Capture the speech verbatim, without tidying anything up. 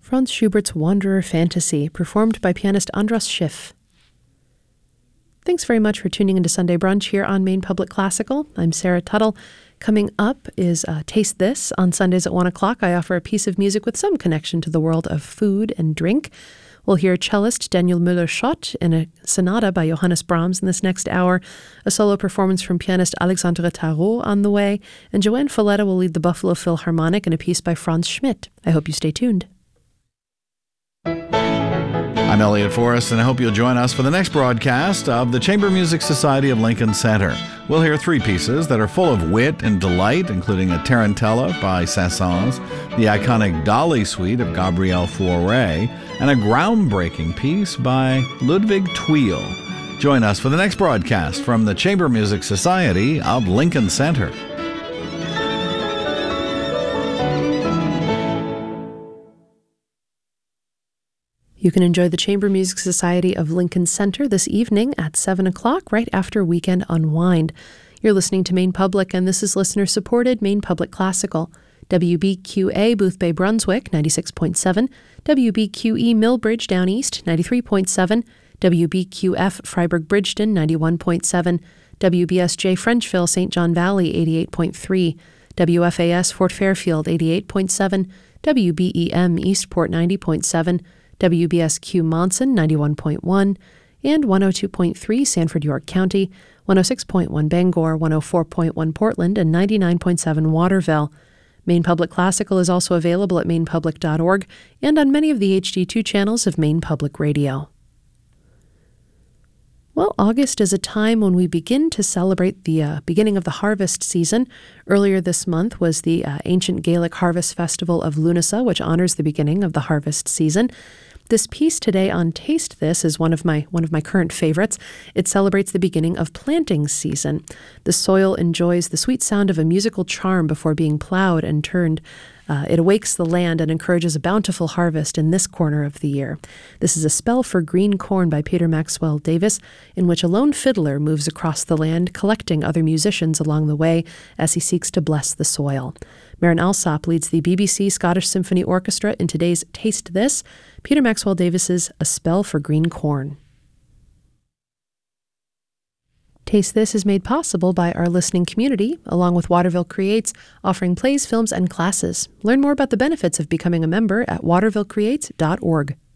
Franz Schubert's Wanderer Fantasy, performed by pianist Andras Schiff. Thanks very much for tuning into Sunday Brunch here on Maine Public Classical. I'm Sarah Tuttle. Coming up is uh, Taste This. On Sundays at one o'clock, I offer a piece of music with some connection to the world of food and drink. We'll hear cellist Daniel Müller-Schott in a sonata by Johannes Brahms in this next hour, a solo performance from pianist Alexandre Tarot on the way, and Joanne Folletta will lead the Buffalo Philharmonic in a piece by Franz Schmidt. I hope you stay tuned. I'm Elliot Forrest, and I hope you'll join us for the next broadcast of the Chamber Music Society of Lincoln Center. We'll hear three pieces that are full of wit and delight, including a Tarantella by Saint-Saëns, the iconic Dolly Suite of Gabriel Fauré, and a groundbreaking piece by Ludwig Thuil. Join us for the next broadcast from the Chamber Music Society of Lincoln Center. You can enjoy the Chamber Music Society of Lincoln Center this evening at seven o'clock, right after Weekend Unwind. You're listening to Maine Public, and this is listener-supported Maine Public Classical. W B Q A Boothbay Brunswick, ninety-six point seven, W B Q E Millbridge Down East, ninety-three point seven, W B Q F Freiburg Bridgeton, ninety-one point seven, W B S J Frenchville Saint John Valley, eighty-eight point three, W F A S Fort Fairfield, eighty-eight point seven, W B E M Eastport, ninety point seven, W B S Q Monson, ninety-one point one, and one oh two point three Sanford York County, one oh six point one Bangor, one oh four point one Portland, and ninety-nine point seven Waterville. Maine Public Classical is also available at maine public dot org and on many of the H D two channels of Maine Public Radio. Well, August is a time when we begin to celebrate the uh, beginning of the harvest season. Earlier this month was the uh, ancient Gaelic Harvest Festival of Lunasa, which honors the beginning of the harvest season. This piece today on Taste This is one of my one of my current favorites. It celebrates the beginning of planting season. The soil enjoys the sweet sound of a musical charm before being plowed and turned. Uh, it awakes the land and encourages a bountiful harvest in this corner of the year. This is a spell for green corn by Peter Maxwell Davis, in which a lone fiddler moves across the land, collecting other musicians along the way as he seeks to bless the soil. Maren Alsop leads the B B C Scottish Symphony Orchestra in today's Taste This, Peter Maxwell Davis's A Spell for Green Corn. Taste This is made possible by our listening community, along with Waterville Creates, offering plays, films, and classes. Learn more about the benefits of becoming a member at waterville creates dot org.